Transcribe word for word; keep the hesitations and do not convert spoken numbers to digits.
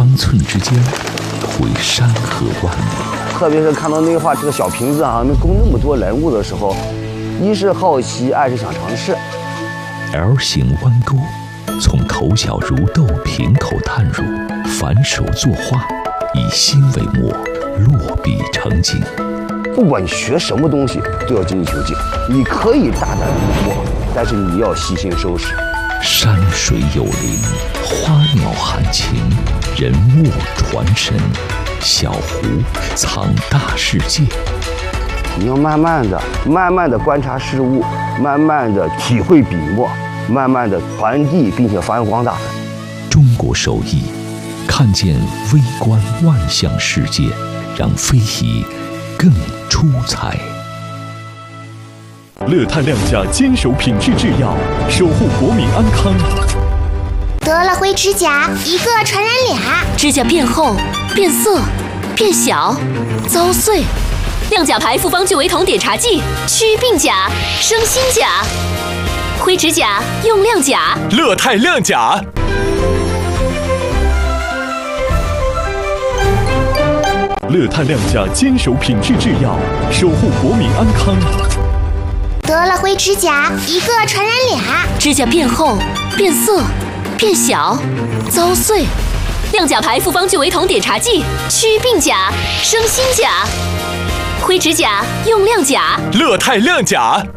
方寸之间，绘山河万里。 特别是看到那画这个小瓶子啊，能供那么多人物的时候，一是好奇，二是想尝试。 L 型弯钩，从头角如豆，瓶口淡乳，反手作画，以心为墨，落笔成景。 不管学什么东西，都要精益求精。你可以大胆临摹，但是你要细心收拾。 山水有灵，花鸟含情，人物传神，小湖藏大世界。 你要慢慢的、慢慢的观察事物，慢慢的体会笔墨，慢慢的传递，并且发扬光大。 中国手艺，看见微观万象世界，让非遗更出彩。 乐泰亮价坚守品质制药，守护国民安康。 得了灰指甲，一个传染俩， 指甲变厚、变色、变小、遭碎。亮甲牌复方聚维酮碘茶剂，祛病甲，生新甲。灰指甲用亮甲， 乐泰亮甲。乐泰亮价坚守品质制药，守护国民安康。 得了灰指甲，一个传染俩， 指甲变厚、变色、变小、遭碎。亮甲牌复方聚维酮碘茶剂，祛病甲，生新甲。灰指甲用亮甲， 乐泰亮甲。